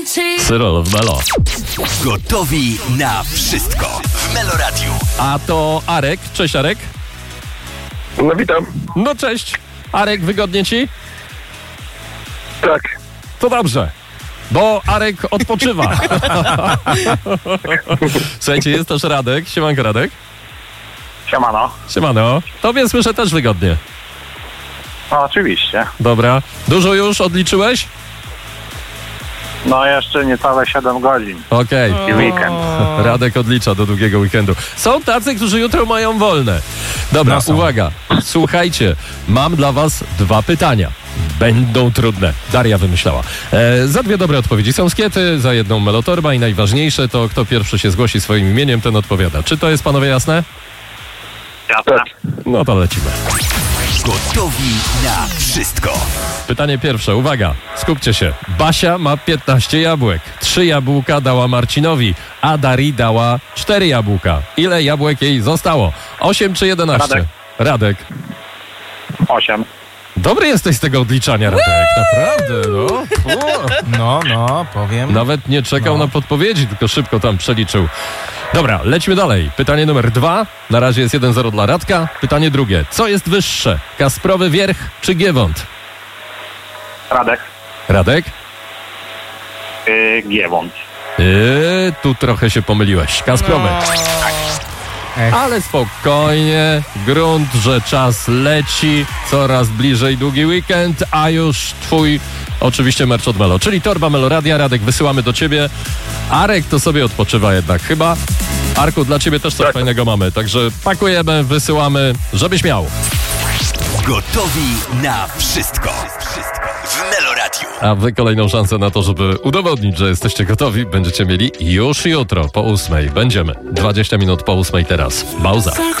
Cyril w Melo. Gotowi na wszystko w Melo Radiu. A to Arek. Cześć, Arek. No witam. No cześć. Arek, wygodnie ci? Tak. To dobrze, bo Arek odpoczywa. Słuchajcie, jest też Radek. Siemanko, Radek. Siemano. Siemano. Tobie słyszę też wygodnie. No oczywiście. Dobra. Dużo już odliczyłeś? No jeszcze niecałe 7 godzin. Okej. I weekend. Radek odlicza do długiego weekendu. Są tacy, którzy jutro mają wolne. Dobra, uwaga. Słuchajcie, mam dla was 2 pytania. Będą trudne. Daria wymyślała. Za 2 dobre odpowiedzi są skiety, za 1 melotorba i najważniejsze to, kto pierwszy się zgłosi swoim imieniem, ten odpowiada. Czy to jest, panowie, jasne? Jasne. No to lecimy. Gotowi na wszystko. Pytanie pierwsze, uwaga, skupcie się. Basia ma 15 jabłek. 3 jabłka dała Marcinowi, a Darii dała 4 jabłka. Ile jabłek jej zostało? 8 czy 11? Radek. 8. Dobry jesteś z tego odliczania, Radek. Naprawdę, no. No, powiem. Nawet nie czekał na podpowiedzi, tylko szybko tam przeliczył. Dobra, lecimy dalej. Pytanie numer 2. Na razie jest 1-0 dla Radka. Pytanie drugie. Co jest wyższe? Kasprowy Wierch czy Giewont? Radek. Radek? Giewont. Tu trochę się pomyliłeś. Kasprowy. Ale spokojnie. Grunt, że czas leci. Coraz bliżej długi weekend, a już twój oczywiście merch od Melo. Czyli torba Melo Radia. Radek, wysyłamy do ciebie. Arek to sobie odpoczywa jednak chyba. Arku, dla ciebie też coś fajnego mamy. Także pakujemy, wysyłamy, żebyś miał. Gotowi na wszystko w Melo Radiu. A wy kolejną szansę na to, żeby udowodnić, że jesteście gotowi, będziecie mieli już jutro po 8:00. Będziemy. 20 minut po 8:00 teraz. Pauza.